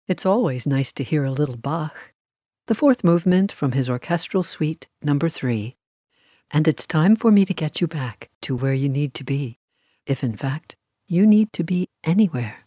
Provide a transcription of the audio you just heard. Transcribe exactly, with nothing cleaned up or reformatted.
It's always nice to hear a little Bach. The fourth movement from his orchestral suite, number three. And it's time for me to get you back to where you need to be, if in fact you need to be anywhere.